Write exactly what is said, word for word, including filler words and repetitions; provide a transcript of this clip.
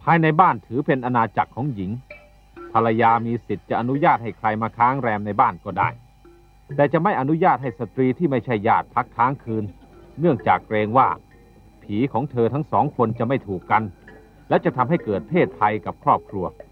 ภายในบ้านถือเป็นอาณาจักรของหญิงภรรยามีสิทธิ์จะอนุญาตให้ใครมาค้างแรมในบ้านก็ได้แต่จะไม่อนุญาตให้สตรีที่ไม่ใช่ญาติพักค้างคืนเนื่องจากเกรงว่าผีของเธอทั้งสองคนจะไม่ถูกกันและจะทำให้เกิดเพศภัยกับครอบครัว